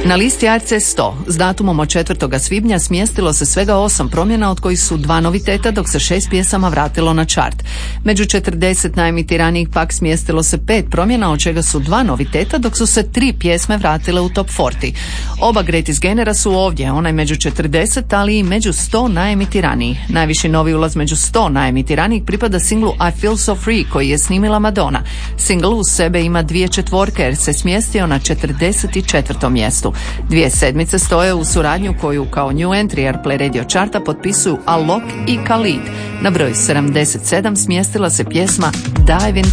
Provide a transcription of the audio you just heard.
Na listi ARC 100 s datumom od 4. svibnja smjestilo se svega 8 promjena, od kojih su 2 noviteta, dok se 6 pjesama vratilo na čart. Među 40 najemitiranijih pak smjestilo se 5 promjena, od čega su 2 noviteta, dok su se 3 pjesme vratile u top 40. Oba greatest gainera su ovdje, onaj među 40, ali i među 100 najemitiranijih. Najviši novi ulaz među 100 najemitiranijih pripada singlu I Feel So Free, koji je snimila Madonna. Single uz sebe ima 2 četvorke jer se smjestio na 44. mjestu. 2 sedmice stoje u suradnju koju kao new entry Airplay Radio charta potpisuju Alok i Khalid. Na broju 77 smjestila se pjesma Dive